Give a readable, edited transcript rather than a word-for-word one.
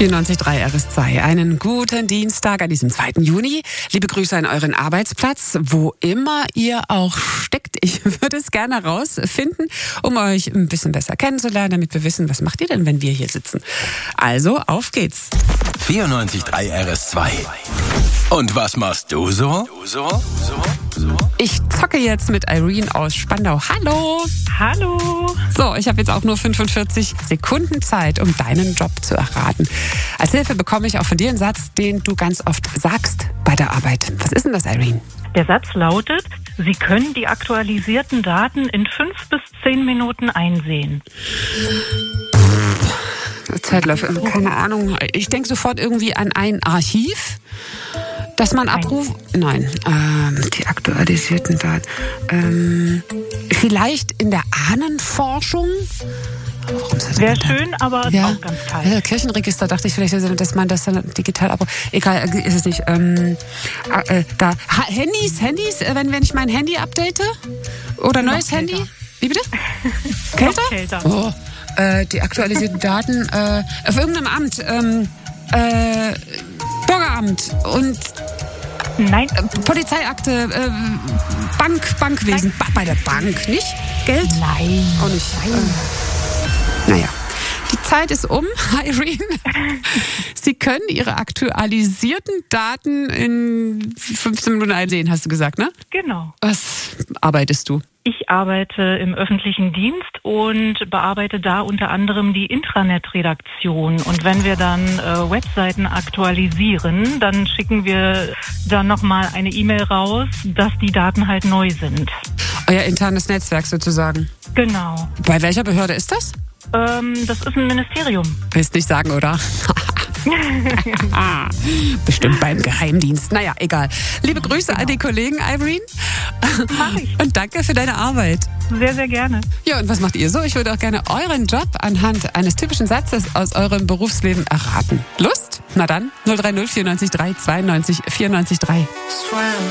94.3 RS2. Einen guten Dienstag an diesem 2. Juni. Liebe Grüße an euren Arbeitsplatz, wo immer ihr auch steckt. Ich würde es gerne rausfinden, um euch ein bisschen besser kennenzulernen, damit wir wissen, was macht ihr denn, wenn wir hier sitzen. Also, auf geht's. 94.3 RS2. Und was machst du so? Ich zocke jetzt mit Irene aus Spandau. Hallo! Hallo! So, ich habe jetzt auch nur 45 Sekunden Zeit, um deinen Job zu erraten. Als Hilfe bekomme ich auch von dir einen Satz, den du ganz oft sagst bei der Arbeit. Was ist denn das, Irene? Der Satz lautet, Sie können die aktualisierten Daten in 5 bis 10 Minuten einsehen. Zeitläufe, keine Ahnung. Ich denke sofort irgendwie an ein Archiv, das man abruft. Nein, die aktualisierten Daten. Vielleicht in der Ahnenforschung? Wäre schön, aber ist auch ganz falsch. Kirchenregister dachte ich vielleicht, dass man das dann digital abruft. Egal, ist es nicht. Handys, wenn ich mein Handy update? Oder neues Handy? Wie bitte? Kälter? Oh. Die aktualisierten Daten auf irgendeinem Amt, Bürgeramt und Nein. Polizeiakte, Bankwesen, bei der Bank, nicht? Geld? Nein. Auch nicht. Naja. Die Zeit ist um, Irene. Sie können Ihre aktualisierten Daten in 15 Minuten einsehen, hast du gesagt, ne? Genau. Was arbeitest du? Ich arbeite im öffentlichen Dienst und bearbeite da unter anderem die Intranet-Redaktion. Und wenn wir dann Webseiten aktualisieren, dann schicken wir dann nochmal eine E-Mail raus, dass die Daten halt neu sind. Euer internes Netzwerk sozusagen? Genau. Bei welcher Behörde ist das? Das ist ein Ministerium. Willst nicht sagen, oder? Bestimmt beim Geheimdienst. Naja, egal. Liebe Grüße an die Kollegen, Irene. Mach ich. Und danke für deine Arbeit. Sehr, sehr gerne. Ja, und was macht ihr so? Ich würde auch gerne euren Job anhand eines typischen Satzes aus eurem Berufsleben erraten. Lust? Na dann, 030 94 3 92 94 3.